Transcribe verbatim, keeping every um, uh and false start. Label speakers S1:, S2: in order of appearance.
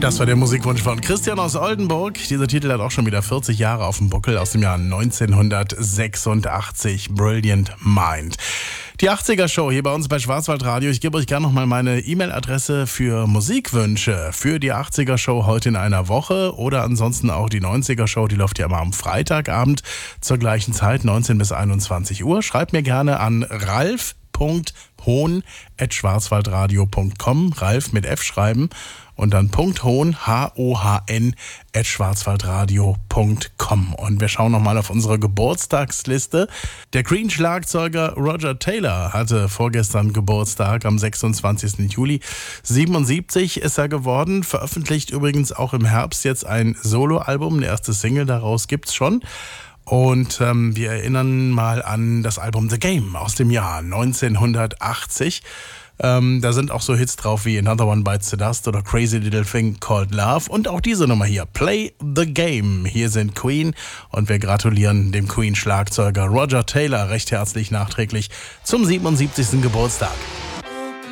S1: Das war der Musikwunsch von Christian aus Oldenburg. Dieser Titel hat auch schon wieder vierzig Jahre auf dem Buckel, aus dem Jahr neunzehnhundertsechsundachtzig. Brilliant Mind. Die achtziger-Show hier bei uns bei Schwarzwaldradio. Ich gebe euch gerne nochmal meine E-Mail-Adresse für Musikwünsche für die achtziger-Show heute in einer Woche oder ansonsten auch die neunziger-Show. Die läuft ja immer am Freitagabend zur gleichen Zeit, neunzehn bis einundzwanzig Uhr. Schreibt mir gerne an ralf punkt hohn at schwarzwaldradio punkt com. Ralf mit F schreiben und dann Hohn, H O H N, at schwarzwaldradio punkt com. Und wir schauen nochmal auf unsere Geburtstagsliste. Der Queen-Schlagzeuger Roger Taylor hatte vorgestern Geburtstag am sechsundzwanzigsten Juli. siebenundsiebzig ist er geworden. Veröffentlicht übrigens auch im Herbst jetzt ein Soloalbum. Eine erste Single daraus gibt's schon. Und ähm, wir erinnern mal an das Album The Game aus dem Jahr neunzehnhundertachtzig. Ähm, da sind auch so Hits drauf wie Another One Bites the Dust oder Crazy Little Thing Called Love. Und auch diese Nummer hier, Play the Game. Hier sind Queen und wir gratulieren dem Queen-Schlagzeuger Roger Taylor recht herzlich nachträglich zum siebenundsiebzigsten Geburtstag.